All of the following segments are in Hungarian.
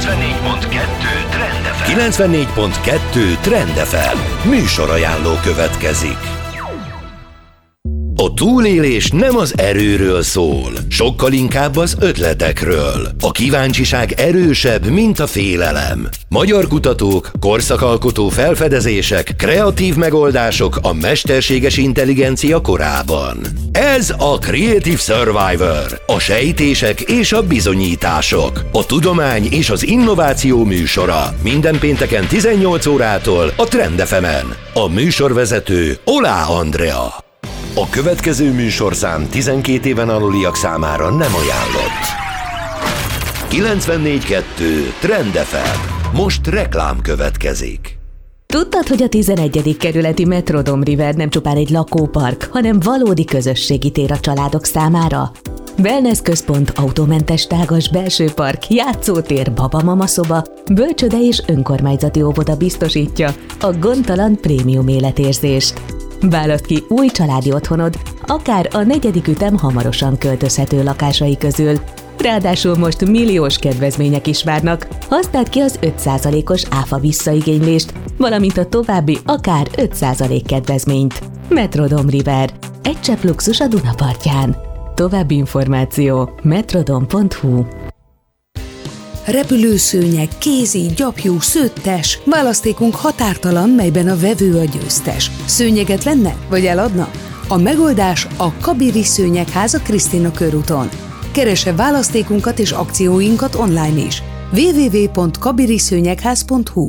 Trend FM. 94.2 Trend FM. Műsorajánló következik. A túlélés nem az erőről szól, sokkal inkább az ötletekről. A kíváncsiság erősebb, mint a félelem. Magyar kutatók, korszakalkotó felfedezések, kreatív megoldások a mesterséges intelligencia korában. Ez a Creative Survivor, a sejtések és a bizonyítások, a tudomány és az innováció műsora. Minden pénteken 18 órától a Trend FM-en. A műsorvezető Olá Andrea. A következő műsorszám 12 éven aluliak számára nem ajánlott. 94.2 Trend FM. Most reklám következik. Tudtad, hogy a 11. kerületi Metrodome River nem csupán egy lakópark, hanem valódi közösségi tér a családok számára? Wellness központ, autómentes tágas belső park, játszótér, baba-mama szoba, bölcsöde és önkormányzati óvoda biztosítja a gondtalan prémium életérzést. Válaszd ki új családi otthonod, akár a 4. ütem hamarosan költözhető lakásai közül. Ráadásul most milliós kedvezmények is várnak. Használd ki az 5%-os áfa visszaigénylést, valamint a további akár 5% kedvezményt. Metrodome River. Egy csepp luxus a Dunapartján. További információ metrodome.hu. Repülőszőnyeg, kézi, gyapjú, szőttes. Választékunk határtalan, melyben a vevő a győztes. Szőnyeget venne, vagy eladna? A megoldás a Kabiri Szőnyegház a Krisztina körúton. Keresse választékunkat és akcióinkat online is. www.kabiriszőnyegház.hu.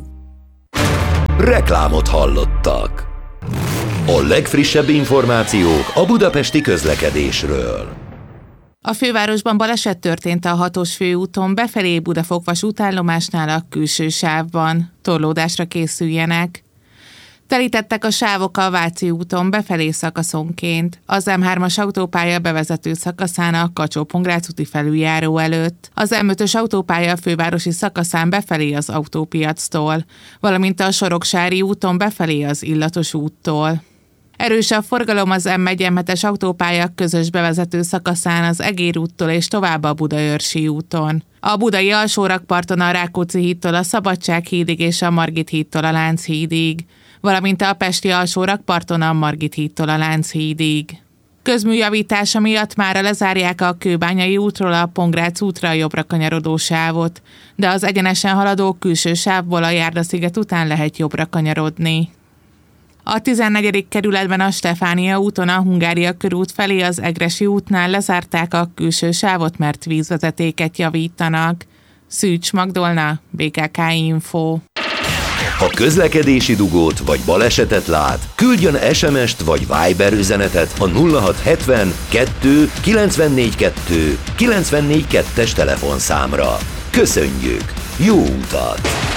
Reklámot hallottak. A legfrissebb információk a budapesti közlekedésről. A fővárosban baleset történt a 6-os főúton befelé Budafok vasútállomásnál a külső sávban. Torlódásra készüljenek. Telítettek a sávok a Váci úton befelé szakaszonként, az M3-as autópálya bevezető szakaszán a Kacsó-Pongrác úti felüljáró előtt, az M5-ös autópálya fővárosi szakaszán befelé az autópiactól, valamint a Soroksári úton befelé az Illatos úttól. Erős a forgalom az M1-M7-es autópálya közös bevezető szakaszán az Egér úttól és tovább a Budaörsi úton. A budai alsórakparton a Rákóczi hídtól a Szabadság hídig és a Margit hídtól a Lánchídig, valamint a pesti alsórakparton a Margit hídtól a Lánchídig. Közműjavítása miatt mára lezárják a Kőbányai útról a Pongrác útra jobbra kanyarodó sávot, de az egyenesen haladó külső sávból a Járdasziget után lehet jobbra kanyarodni. A 14. kerületben a Stefánia úton a Hungária körút felé az Egressy útnál lezárták a külső sávot, mert vízvezetéket javítanak. Szűcs Magdolna, BKK Info. Ha közlekedési dugót vagy balesetet lát, küldjön SMS-t vagy Viber üzenetet a 0670 2 94 2 94 2-es telefonszámra. Köszönjük! Jó utat!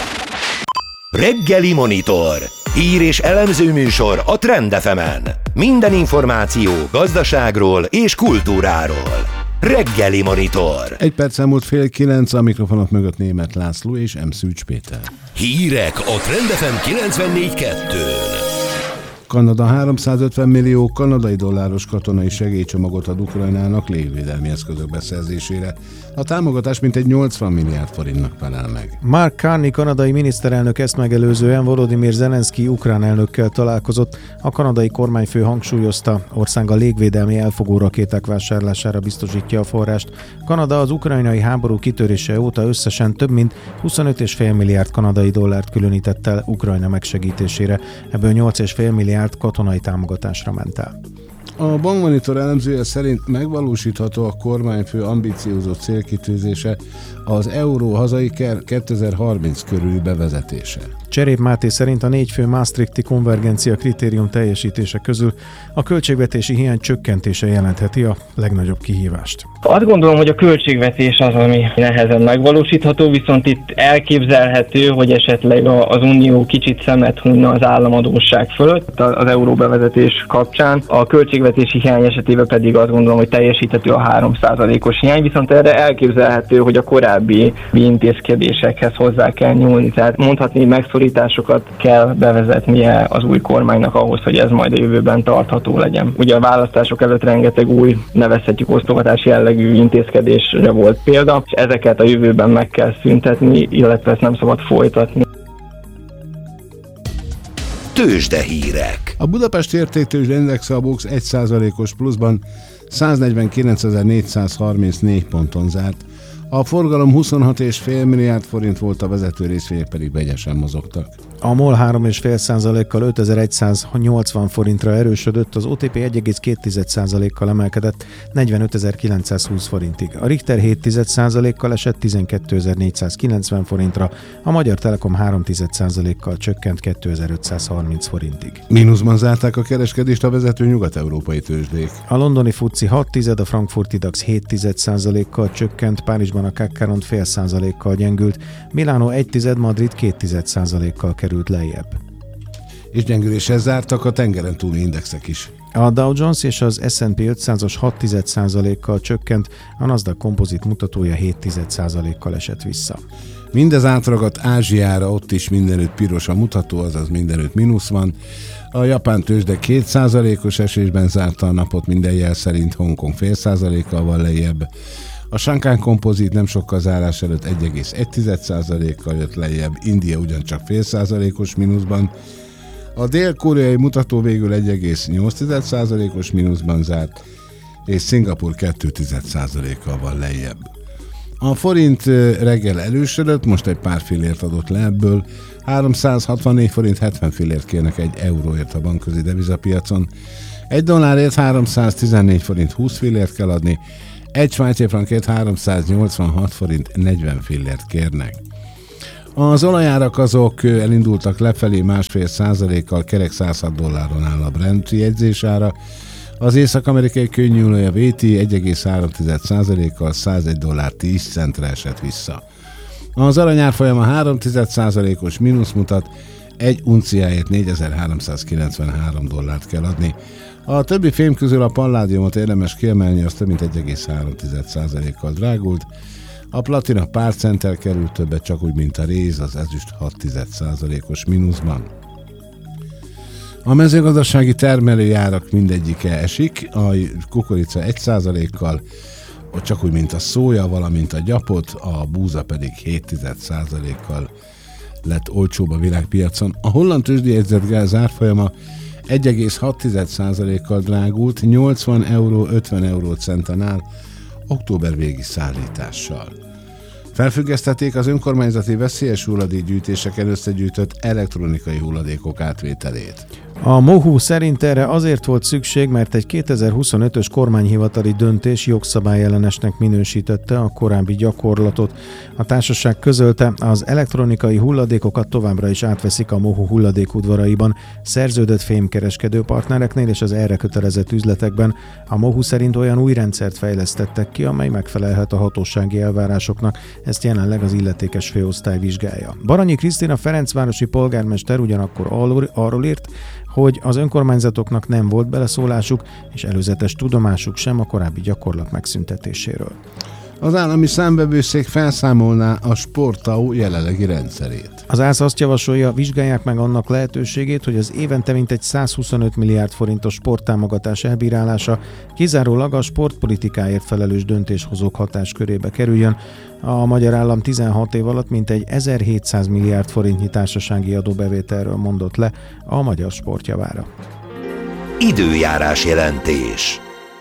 Reggeli Monitor. Hír és elemző műsor a Trend FM-en. Minden információ gazdaságról és kultúráról. Reggeli Monitor. 1 perc elmúlt 8:30, a mikrofonok mögött Németh László és M. Szűcs Péter. Hírek a Trend FM 94.2-n. Kanada 350 millió kanadai dolláros katonai segélycsomagot ad Ukrajnának légvédelmi eszközök beszerzésére. A támogatás mintegy 80 milliárd forintnak felel meg. Mark Carney kanadai miniszterelnök ezt megelőzően Volodymyr Zelenszky ukrán elnökkel találkozott. A kanadai kormányfő hangsúlyozta, ország a légvédelmi elfogó rakéták vásárlására biztosítja a forrást. Kanada az ukrajnai háború kitörése óta összesen több mint 25,5 milliárd kanadai dollárt különített el Ukrajna megsegítésére, ebből 8,5 milliárd katonai támogatásra ment el. A bankmonitor elemzője szerint megvalósítható a kormányfő ambiciózó célkitűzése, az euró hazai 2030 körüli bevezetése. Cserép Máté szerint a 4 fő Maastrichti konvergencia kritérium teljesítése közül a költségvetési hiány csökkentése jelentheti a legnagyobb kihívást. Azt gondolom, hogy a költségvetés az, ami nehezen megvalósítható, viszont itt elképzelhető, hogy esetleg az Unió kicsit szemet hunyna az államadósság fölött az euróbevezetés kapcsán. A költségvetés költségvetési hiány esetében pedig azt gondolom, hogy teljesíthető a 3%-os hiány, viszont erre elképzelhető, hogy a korábbi intézkedésekhez hozzá kell nyúlni. Tehát mondhatni, megszorításokat kell bevezetnie az új kormánynak ahhoz, hogy ez majd a jövőben tartható legyen. Ugye a választások előtt rengeteg új, nevezhetjük osztogatási jellegű intézkedésre volt példa, és ezeket a jövőben meg kell szüntetni, illetve ezt nem szabad folytatni. Tőzsdehírek. A Budapesti Értéktőzsde Index a BUX 1%-os pluszban 149.434 ponton zárt. A forgalom 26,5 milliárd forint volt, a vezető részvények pedig vegyesen mozogtak. A MOL 3,5%-kal 5180 forintra erősödött, az OTP 1,2%-kal emelkedett 45.920 forintig. A Richter 7%-kal esett 12.490 forintra, a Magyar Telekom 3%-kal csökkent 2.530 forintig. Mínuszban zárták a kereskedést a vezető nyugat-európai tőzsdék. A londoni FTSE 6%, a frankfurti DAX 7%-kal csökkent, Párizsban a CAC 0,5%-kal gyengült, Milánó 1%, Madrid 2%-kal került lejjebb. És gyengüléshez zártak a tengeren túli indexek is. A Dow Jones és az S&P 500-as 6%-kal csökkent, a Nasdaq kompozit mutatója 7%-kal esett vissza. Mindez átragadt Ázsiára, ott is mindenütt piros a mutató, azaz mindenütt mínusz van. A japán tőzsde 2%-os esésben zárta a napot, minden jel szerint, Hongkong 0,5%-kal van lejjebb. A Shanghai kompozit nem sokkal zárás előtt 1,1%-kal jött lejjebb, India ugyancsak 0,5%-os mínuszban. A dél-koreai mutató végül 1,8%-os mínuszban zárt, és Szingapur 0,2%-kal van lejjebb. A forint reggel erősödött, most egy pár fillért adott le ebből, 364 forint 70 fillért kérnek egy euróért a bankközi devizapiacon, egy dollárért 314 forint 20 fillért kell adni, egy svájci frankért 386 forint 40 fillért kérnek. Az olajárak azok elindultak lefelé 1,5%-kal, kerek 106 dolláron áll a Brent jegyzésára. Az észak-amerikai könnyűolaj a WTI 1,3%-kal 101 dollár 10 centre esett vissza. Az aranyárfolyama 3,1%-os mínusz mutat, egy unciáért 4393 dollárt kell adni. A többi fém közül a palládiumot érdemes kiemelni, az több mint 1,3%-kal drágult. A platina pár centtel került többet, csak úgy, mint a réz, az ezüst 6,1%-os mínuszban. A mezőgazdasági termelőjárak mindegyike esik, a kukorica 1%-kal, csak úgy, mint a szója, valamint a gyapot, a búza pedig 0,7%-kal lett olcsóbb a világpiacon. A holland tőzsdejegyzett gáz árfolyama 1,6%-kal drágult, 80 euró 50 eurócenten áll, október végi szállítással. Felfüggesztették az önkormányzati veszélyes hulladékgyűjtéseken összegyűjtött elektronikai hulladékok átvételét. A MOHU szerint erre azért volt szükség, mert egy 2025-ös kormányhivatali döntés jogszabályellenesnek minősítette a korábbi gyakorlatot. A társaság közölte, az elektronikai hulladékokat továbbra is átveszik a MOHU hulladékudvaraiban, szerződött fémkereskedő partnereknél és az erre kötelezett üzletekben. A MOHU szerint olyan új rendszert fejlesztettek ki, amely megfelelhet a hatósági elvárásoknak, ezt jelenleg az illetékes főosztály vizsgálja. Baranyi Krisztina ferencvárosi polgármester ugyanakkor arról írt, hogy az önkormányzatoknak nem volt beleszólásuk, és előzetes tudomásuk sem a korábbi gyakorlat megszüntetéséről. Az állami számvevőszék felszámolná a Sportau jelenlegi rendszerét. Az ÁSZ azt javasolja, vizsgálják meg annak lehetőségét, hogy az évente mintegy 125 milliárd forintos sporttámogatás elbírálása kizárólag a sportpolitikáért felelős döntéshozók hatáskörébe kerüljön. A magyar állam 16 év alatt mintegy 1700 milliárd forintnyi társasági adóbevételről mondott le a magyar sport javára. Időjárás jelentés.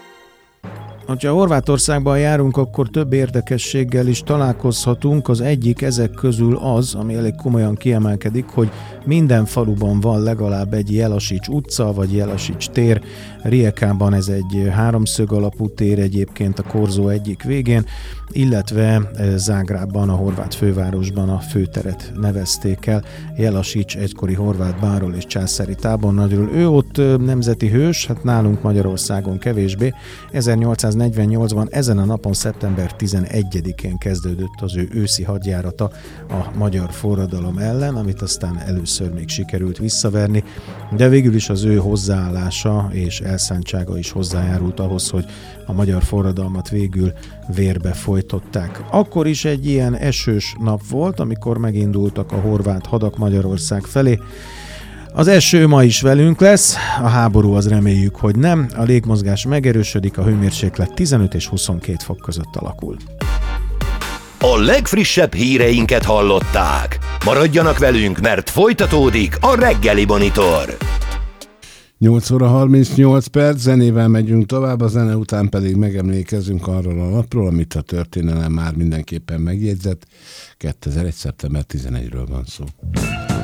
Ha Horvátországban járunk, akkor több érdekességgel is találkozhatunk. Az egyik ezek közül az, ami elég komolyan kiemelkedik, hogy minden faluban van legalább egy Jellasics utca, vagy Jellasics tér. Rijekában ez egy háromszög alapú tér egyébként a korzó egyik végén, illetve Zágrábban, a horvát fővárosban a főteret nevezték el. Jellasics egykori horvát báról és császári tábornagyról. Ő ott nemzeti hős, hát nálunk Magyarországon kevésbé. 1800 1848-ban ezen a napon, szeptember 11-én kezdődött az ő őszi hadjárata a magyar forradalom ellen, amit aztán először még sikerült visszaverni, de végül is az ő hozzáállása és elszántsága is hozzájárult ahhoz, hogy a magyar forradalmat végül vérbe folytották. Akkor is egy ilyen esős nap volt, amikor megindultak a horvát hadak Magyarország felé. Az eső ma is velünk lesz, a háború az reméljük, hogy nem. A légmozgás megerősödik, a hőmérséklet 15 és 22 fok között alakul. A legfrissebb híreinket hallották. Maradjanak velünk, mert folytatódik a Reggeli Monitor. 8 óra 38 perc, zenével megyünk tovább, a zene után pedig megemlékezünk arról a napról, amit a történelem már mindenképpen megjegyzett. 2001. szeptember 11-ről van szó.